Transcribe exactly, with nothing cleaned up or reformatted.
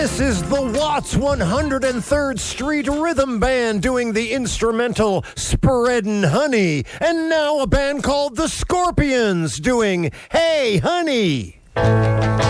This is the Watts one hundred third Street Rhythm Band doing the instrumental Spreadin' Honey. And now a band called The Scorpions doing Hey Honey.